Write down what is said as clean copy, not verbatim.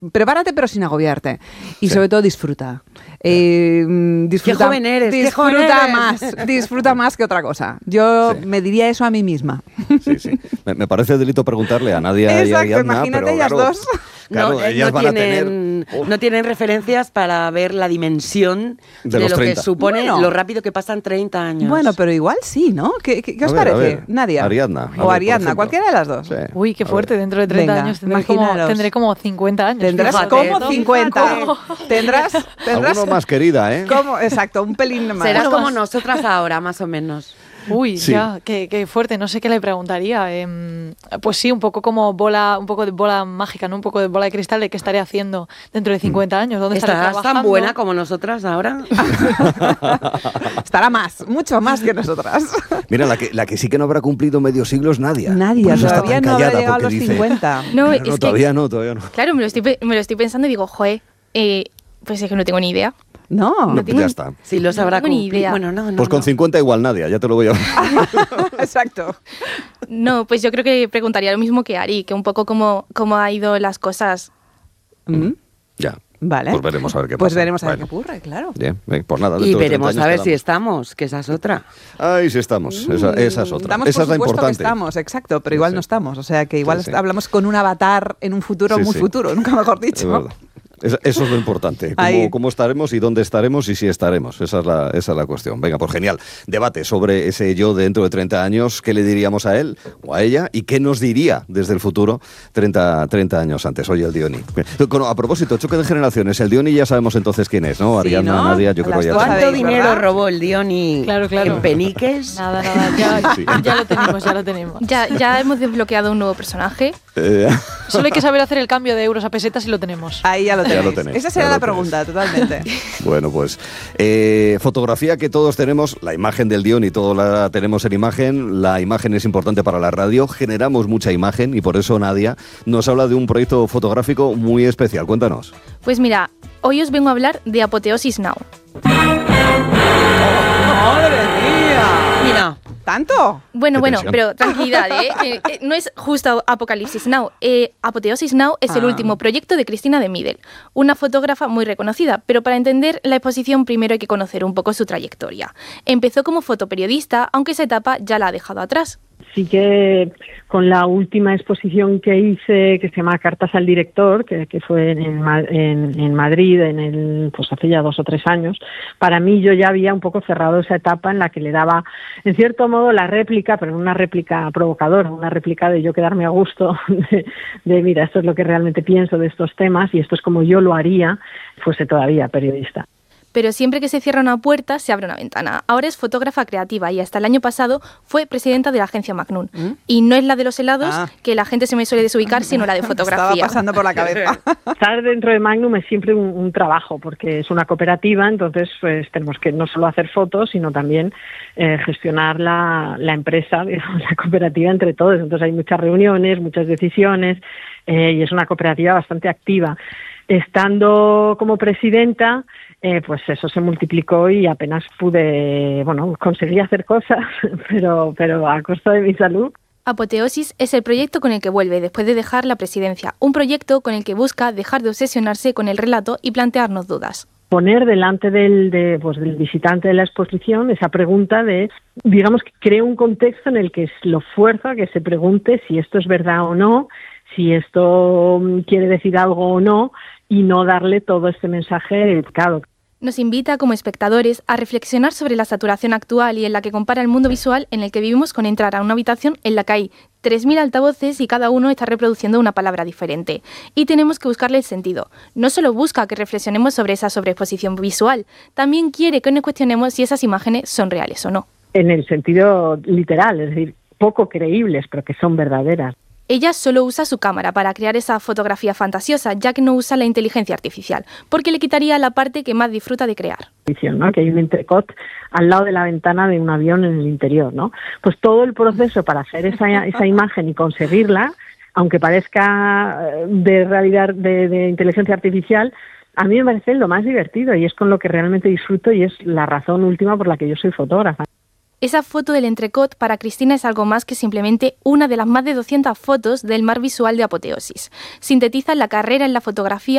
prepárate pero sin agobiarte. Y Sí. sobre todo disfruta. Disfruta, Qué joven eres, qué joven eres. Disfruta más que otra cosa. Yo Sí. me diría eso a mí misma. Sí. Me parece delito preguntarle a Nadia y a Exacto, Ariadna, imagínate pero ellas claro, dos. Claro, ellas van a tener... no tienen referencias para ver la dimensión De de los lo 30. que supone Bueno. lo rápido que pasan 30 años. Bueno, pero igual sí, ¿no? ¿Qué os A parece? ver, Nadia. Ariadna, a ver, O por Ariadna, ejemplo. cualquiera de las dos. Sí. Uy, qué A fuerte, ver. dentro de 30 Venga, años imaginaros. tendré como 50 años. Tendrás Fíjate, como 50. Fíjate. Tendrás Alguno más querida, ¿eh? como, exacto, un pelín más. serás Bueno, como más. nosotras ahora, más o menos. Uy, Sí. ya, qué fuerte, no sé qué le preguntaría. Pues sí, un poco como bola, un poco de bola mágica, ¿no? Un poco de bola de cristal de qué estaré haciendo dentro de 50 años, dónde estaré ¿Estarás trabajando. tan buena como nosotras ahora? Estará más, mucho más que nosotras. Mira, la que sí que no habrá cumplido medio siglo es Nadia. Nadia, Por eso está todavía tan no habrá callada, llegado a porque los dice, 50. No, "Claro, es que, todavía no, todavía no. claro, me lo estoy pensando y digo, joder, pues es que no tengo ni idea. No. No, pues ya está. Si lo sabrá tengo ni cumplir. idea. Bueno, no. Pues con 50 igual Nadia, ya te lo voy a... Exacto. No, pues yo creo que preguntaría lo mismo que Ari, que un poco cómo ha ido las cosas. Ya. Vale. Pues veremos a ver qué pasa. Pues veremos a ver Bueno. qué ocurre, claro. Bien, pues nada. Y dentro de 30 veremos años a ver si quedamos. estamos, que esa es otra. Ay, sí estamos. Esa es otra. Damos Esa por es la supuesto importante. que estamos, exacto, pero Sí, igual sí. no estamos. O sea que igual Sí. hablamos con un avatar en un futuro Sí, muy sí. futuro, nunca mejor Es dicho. verdad. Eso es lo importante, Ahí. cómo estaremos y dónde estaremos y si estaremos. Esa es la cuestión. Venga, pues genial. Debate sobre ese yo dentro de 30 años. ¿Qué le diríamos a él o a ella? ¿Y qué nos diría desde el futuro 30 años antes? Oye, el Dioni. A propósito, choque de generaciones. El Dioni ya sabemos entonces quién es, ¿no? Sí, Ariadna, ¿no? Nadia, yo creo Las que ya dos sabemos. ¿Cuánto sabéis, dinero ¿verdad? robó el Dioni Claro. en peniques? Nada, Sí. ya lo tenemos. Ya hemos desbloqueado un nuevo personaje. Solo hay que saber hacer el cambio de euros a pesetas y lo tenemos. Ahí ya lo Ya tenéis. lo tenéis, Esa ya será lo la pregunta, totalmente. Bueno, pues fotografía que todos tenemos, la imagen del Dioni, todos la tenemos en imagen, la imagen es importante para la radio, generamos mucha imagen y por eso Nadia nos habla de un proyecto fotográfico muy especial. Cuéntanos. Pues mira, hoy os vengo a hablar de Apoteosis Now. ¡Madre mía! Mira, ¿Tanto? Bueno, Qué tensión. pero tranquilidad, que no es justo Apocalipsis Now. Apoteosis Now es el último proyecto de Cristina de Midel, una fotógrafa muy reconocida, pero para entender la exposición primero hay que conocer un poco su trayectoria. Empezó como fotoperiodista, aunque esa etapa ya la ha dejado atrás. Sí que con la última exposición que hice, que se llama Cartas al Director, que fue en Madrid pues hace ya 2 o 3 años, para mí yo ya había un poco cerrado esa etapa en la que le daba, en cierto modo, la réplica, pero no una réplica provocadora, una réplica de yo quedarme a gusto, de mira, esto es lo que realmente pienso de estos temas y esto es como yo lo haría, fuese todavía periodista. Pero siempre que se cierra una puerta, se abre una ventana. Ahora es fotógrafa creativa y hasta el año pasado fue presidenta de la agencia Magnum. Y no es la de los helados, que la gente se me suele desubicar, sino la de fotografía. Estaba pasando por la cabeza. Estar dentro de Magnum es siempre un trabajo, porque es una cooperativa, entonces pues tenemos que no solo hacer fotos, sino también gestionar la empresa, digamos, la cooperativa entre todos. Entonces hay muchas reuniones, muchas decisiones, y es una cooperativa bastante activa. Estando como presidenta, pues eso se multiplicó y apenas pude, conseguí hacer cosas, pero a costa de mi salud. Apoteosis es el proyecto con el que vuelve después de dejar la presidencia, un proyecto con el que busca dejar de obsesionarse con el relato y plantearnos dudas. Poner delante del visitante de la exposición esa pregunta de, digamos que cree un contexto en el que lo fuerza a que se pregunte si esto es verdad o no, si esto quiere decir algo o no, y no darle todo este mensaje educado. Nos invita como espectadores a reflexionar sobre la saturación actual y en la que compara el mundo visual en el que vivimos con entrar a una habitación en la que hay 3.000 altavoces y cada uno está reproduciendo una palabra diferente. Y tenemos que buscarle el sentido. No solo busca que reflexionemos sobre esa sobreexposición visual, también quiere que nos cuestionemos si esas imágenes son reales o no. En el sentido literal, es decir, poco creíbles, pero que son verdaderas. Ella solo usa su cámara para crear esa fotografía fantasiosa, ya que no usa la inteligencia artificial, porque le quitaría la parte que más disfruta de crear. ¿No? Que hay un entrecot al lado de la ventana de un avión en el interior, ¿no? Pues todo el proceso para hacer esa imagen y conseguirla, aunque parezca de realidad de inteligencia artificial, a mí me parece lo más divertido y es con lo que realmente disfruto y es la razón última por la que yo soy fotógrafa. Esa foto del entrecot para Cristina es algo más que simplemente una de las más de 200 fotos del mar visual de Apoteosis. Sintetiza la carrera en la fotografía